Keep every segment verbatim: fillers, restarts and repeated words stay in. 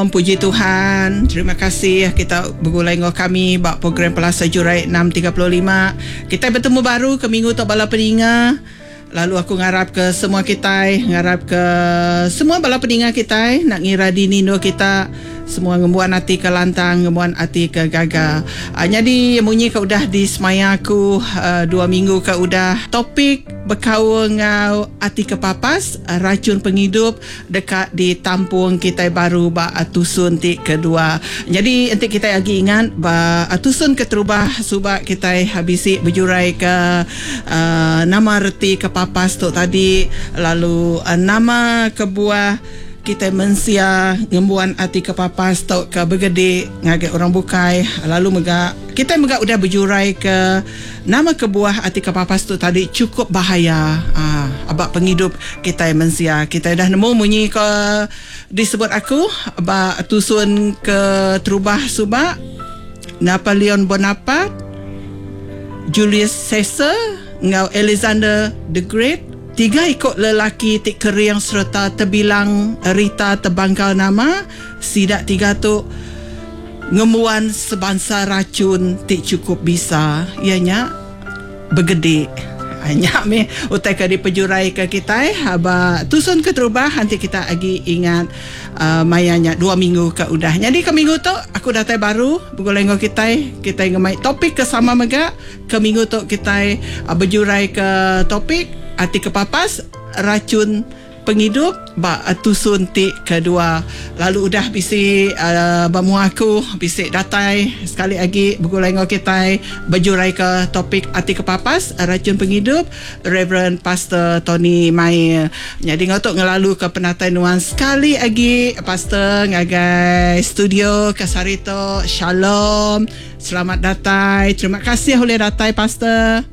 Puji Tuhan, terima kasih kita bergulai dengan kami bak program Pelasa Jurai enam tiga lima. Kita bertemu baru ke minggu tok bala peninga. Lalu aku ngarap ke semua kita, ngarap ke semua bala peninga kita nak ngira di nindo kita semua ngembuan hati ke lantang, ngembuan hati ke gagal. Uh, jadi munyi ke udah di semaya aku uh, dua minggu ke udah topik berkawan ngau hati ke papas, uh, racun penghidup dekat di tampung kita baru ba atusun ti kedua. Jadi nanti kita lagi ingat ba atusun keterubah subak kita habisi berjurai ke uh, nama reti ke papas tu tadi, lalu uh, nama kebuah kita mensia ngembuan hati ke papas tau ke bergede ngagai orang bukai, lalu mega kita mega udah berjurai ke nama kebuah hati ke papas tu tadi cukup bahaya. Ah, abak penghidup kita mensia kita dah nemu munyi ke disebut aku abak tusun ke terubah subak Napoleon Bonaparte, Julius Caesar ngau Alexander the Great. Tiga ikut lelaki tik keriang serta terbilang Rita terbangkal nama. Sidak tiga tu ngemuan sebangsa racun tik cukup bisa. Ianya bergede. Hanya me utai ke di pejurai ke kita haba tusun ke terubah nanti kita lagi ingat uh, mayanya dua minggu ke udah. Jadi ke minggu tu aku datai baru bergoleng kita kita ngemai topik ke sama mega. Ke minggu tu kita uh, berjurai ke topik hati kepapas racun penghidup ba tusun ti kedua. Lalu udah bisi uh, bamu aku bisi datai sekali lagi bergulai dengan kita berjurai ke topik hati kepapas racun penghidup Reverend Pastor Tony Mai. Jadi ngotok ngelalu ke penatai nuan sekali lagi Pastor ngagai studio ke Sarito. Shalom, selamat datai, terima kasih oleh datai Pastor.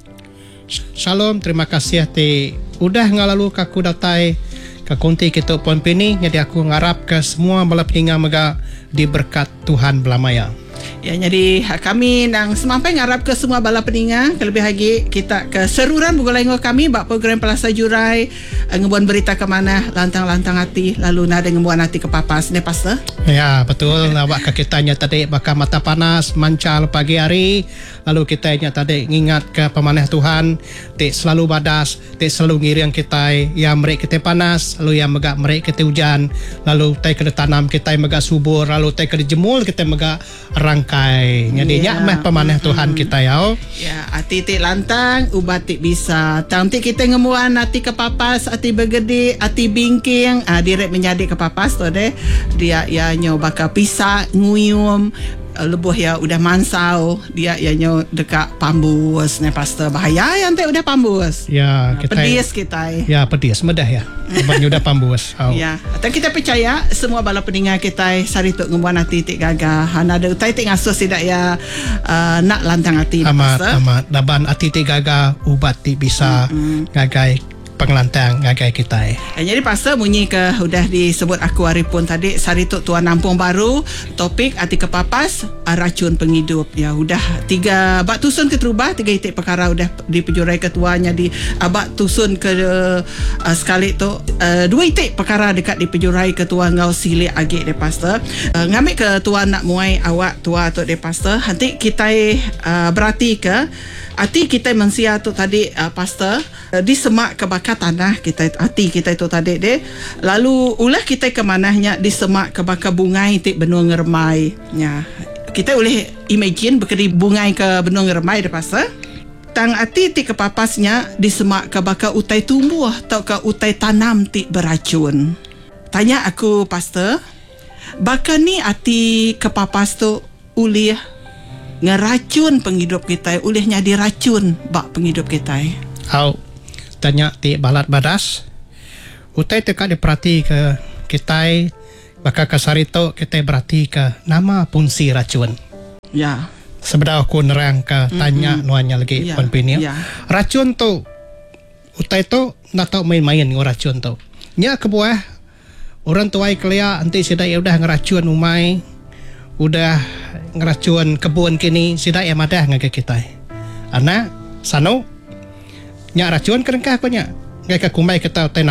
Shalom, terima kasih hati udah ngalalu kaku datai ke konti kita pon pini. Jadi aku ngarap ke semua bala peninga mega diberkat Tuhan belamaya. Ya, jadi kami nang semampai ngarap ke semua bala peninga kelebih lagi kita ke seruran bergulai dengan kami bak program Pelasa Jurai ngebuan berita ke mana lantang-lantang hati lalu nada ngebuan hati ke papas ne Pastor. Ya betul. Awak ke kitanya tadi bakal mata panas mancal pagi hari, lalu kita nya tadi ngingat ke pemanah Tuhan tik selalu badas, tik selalu ngiring kita yang merek kita panas, lalu yang megak merek kita hujan, lalu tai kena tanam kita megak subur, lalu tai kena jemul kita megak rangkai. Jadi yeah. Nyakmah pemanah Tuhan mm-hmm. kita ya. Ya, hati tik lantang, ubat tik bisa. Tanti kita ngemuan hati ke papas, hati bergede, hati bingking, ah direct menjadi ke papas tu deh. Dia ya nyo bakal pisah, nguyum, lebuh ya udah mansau, dia ya nyo dekat pambus ne Pastor. Bahaya yang teh udah pambus. Ya, nah, kita pedis kita. Ya, pedis medah ya. Banyak udah pambus. Oh. Ya, atau kita percaya semua bala peninga kita sari tuk ngembuan hati tik gagah. Hana ada utai tik ngasuh tidak ya uh, nak lantang hati. Amat Pastor. Amat daban hati tik gagah ubat tik bisa mm-hmm. gagai pengelantang ngagai kita. Eh, jadi Pastor bunyi ke udah disebut aku hari pun tadi sari tu tuan nampung baru topik hati kepapas racun penghidup. Ya udah tiga bak tusun ke terubah tiga itik perkara udah dipejurai ketuanya di abak tusun ke uh, sekali tu uh, dua itik perkara dekat dipejurai ketua ngau silik agi de Pastor. Uh, ngambil ke tuan nak muai awak tua tu de Pastor. Nanti kita uh, berarti ke hati kita mensia tu tadi uh, Pastor uh, disemak ke bakar tanah kita hati kita itu tadi deh. Lalu ulah kita ke manahnya disemak ke bakar bungai tik benua ngermai. Ya. Kita boleh imagine berkeri bungai ke benua ngermai deh Pastor. Tang hati tik kepapasnya disemak ke bakar utai tumbuh atau ke utai tanam tik beracun. Tanya aku Pastor, bakar ni hati kepapas tu ulih ngeracun penghidup kita, ulihnya diracun bak penghidup kita. Au tanya ti balat badas utai teka diperhati ke kita bakal kasarito kita berarti ke nama punsi racun. Ya. Sebedah aku nerang ke tanya mm-hmm. nuanya lagi ya. Penpini. Ya. Racun tu utai tu nak tahu main-main dengan racun tu. Nya kebuah orang tuai kelia nanti sudah ya udah ngeracun umai, udah ngeracun kebun kini sudah ya madah ngagai kita. Anak sano nya racun kerengkah ko nya. Ngai ka kumai kita utai nama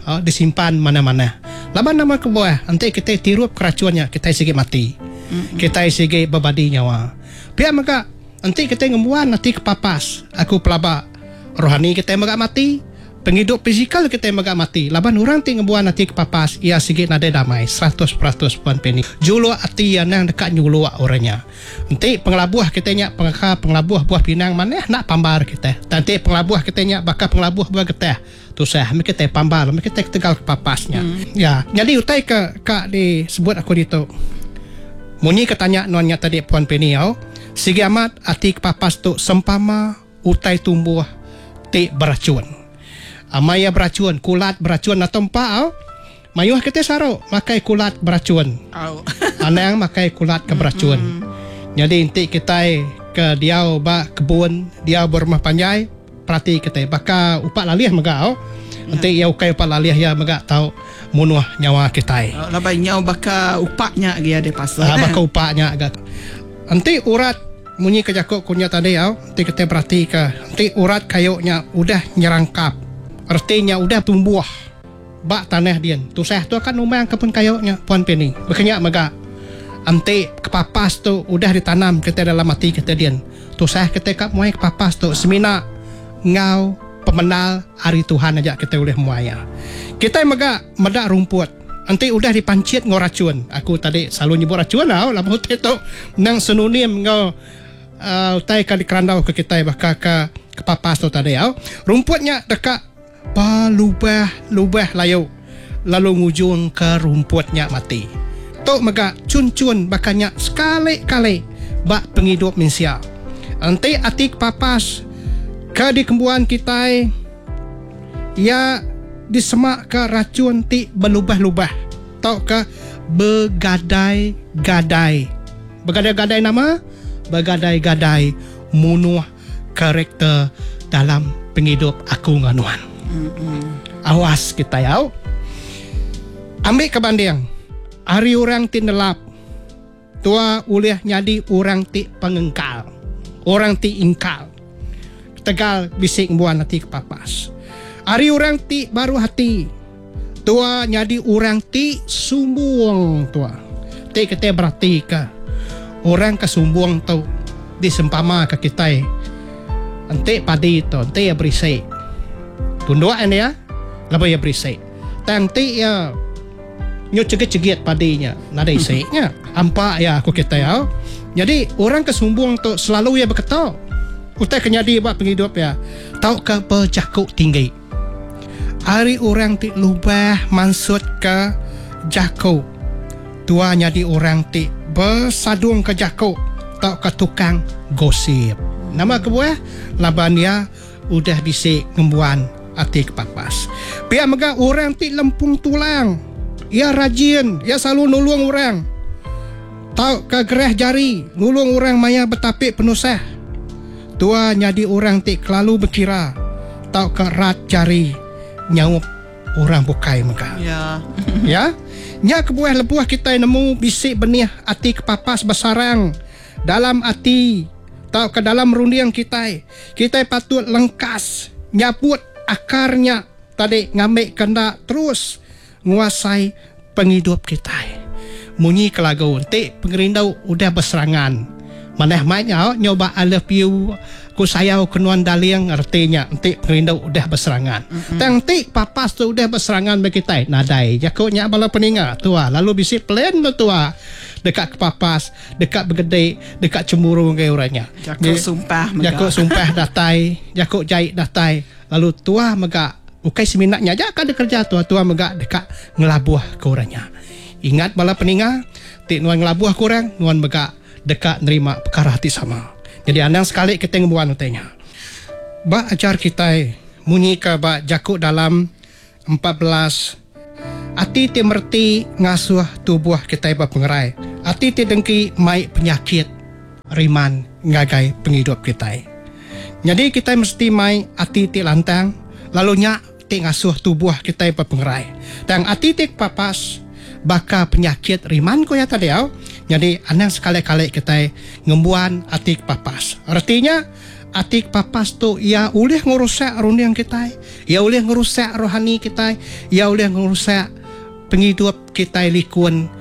oh, disimpan mana-mana. Laban nama ke bawah, nanti kita tirup keracuannya, kita sige mati. Mm-hmm. Kita sige babadi nyawa. Pihak maka nanti kita ngembuan nanti kepapas. Aku pelaba rohani kita magak mati, penghidup fizikal kita magak mati. Laban orang ti ngembuan nanti kepapas, ia sige nade damai seratus peratus Puan Penny. Julu ati yang dekat nyulu orangnya. Nanti penglabuh kita nya pengaka penglabuh buah pinang mana nak pambar kita. Nanti penglabuh kita nya bakal penglabuh buah kita. Tu saya mi kita pambar, mi kita tegal kepapasnya. Hmm. Ya, jadi utai ke kak disebut aku dito. Muni katanya nonnya tadi Puan Penny au, sige amat ati kepapas tu sempama utai tumbuh ti beracun. Amaya beracun, kulat beracun na tempa au. Mayuh kita saro makai kulat beracun. Au. Anang makai kulat ke beracun. Hmm. Jadi inti kita ke diau ba kebun, diau berumah panjai, perhati kita baka upak laliah magao. Nanti ya ukai upak laliah ya maga tahu munuh nyawa kita. Oh, labai nyau baka upaknya dia de pasal. Ah, baka upaknya agak. Nanti urat munyi ke jakok kunya tadi au, nanti kita perhati ke. Nanti urat kayunya udah nyerangkap. Artinya udah tumbuh. Bak tanah dia. Tu saya tu akan umang kepun kayunya Puan Penny. Bekenya maga. Ante kepapas tu udah ditanam kita dalam hati kita dian. Tu saya ketika muai kepapas tu semina ngau pemenal hari Tuhan aja kita boleh muaya. Kita maga medak rumput. Ante udah dipancit ngau racun. Aku tadi selalu nyebut racun tau. Lama tu nang sinonim ngau uh, utai kali kerandau ke kita bahkan ke kepapas tu tadi tau. Rumputnya dekat pa lubah lubah layu. Lalu ngujung ke rumputnya mati. Tok maga cun-cun bakanya sekali-kali bak penghidup manusia. Nanti atik papas ke di kembuan kita ya disemak ke racun ti berlubah-lubah. Tok ke begadai-gadai. Begadai-gadai nama? Begadai-gadai munuh karakter dalam penghidup aku nganuan. Mm-hmm. Awas kita ya. Ambil kebanding. Hari orang ti nelap, tua ulih nyadi orang ti pengengkal, orang ti ingkal, tegal bisik buan hati kepapas. Hari orang ti baru hati, tua nyadi orang ti sumbung tua. Ti kita berarti ke orang kesumbung tu disempama ke kita. Ante padi tu, ante ya berisik. Tunduk ini ya, lebih ya berisik. Tanti ya nyo cegit-cegit padinya nada isiknya ampak ya aku kita ya. Jadi orang kesumbung tu selalu ya berkata utai kenyadi buat penghidup ya tau ke berjakuk tinggi hari orang ti lubah mansut ke jakuk tua nyadi orang ti bersadung ke jakuk tau ke tukang gosip nama kebuah laban ya udah bisik ngembuan hati kepapas pihak mega orang ti lempung tulang. Ia rajin, ia selalu nulung orang. Tahu ke gerah jari, nulung orang maya betapik penusah. Tua nyadi orang tik lalu berkira. Tahu ke rat jari, nyaup orang bukai mega. Ya. Ya? Nya kebuah lebuah kita nemu bisik benih ati kepapas besarang dalam ati. Tahu ke dalam rundiang kita. Kita patut lengkas, nyaput akarnya. Tadi ngambil kena terus nguasai penghidup kita. Munyi kelagu nanti pengerindau udah berserangan. Maneh mainnya nyoba I love you ku sayau kenuan daliang artinya nanti pengerindau udah berserangan. Mm-hmm. Nanti papas tu udah berserangan bagi kita. Nadai jakuknya bala peninga tua lalu bisi plan tu tua dekat ke papas, dekat bergedai, dekat cemburu ke orangnya. Jakuk sumpah mega. Jakuk sumpah datai, jakuk jahit datai. Lalu tua mega ukai seminatnya aja kan kerja tua-tua megak dekat ngelabuh ke orangnya. Ingat bala peninga, tik nuan ngelabuh ke orang, nuan megak dekat nerima perkara hati sama. Jadi andang sekali kita ngebuan utainya. Ba ajar kita munyi ke ba jakuk dalam empat belas ati ti merti ngasuh tubuh kita ba pengerai. Ati ti dengki mai penyakit riman ngagai penghidup kita. Jadi kita mesti mai ati ti lantang lalu nyak ngasuh tubuh kita berpengerai dan atitik papas baka penyakit riman ko ya tadi ya. Jadi anang sekali-kali kita ngembuan atik papas artinya atik papas tu ia boleh ngerusak runiang kita, ia boleh ngerusak rohani kita, ia boleh ngerusak penghidup kita likuan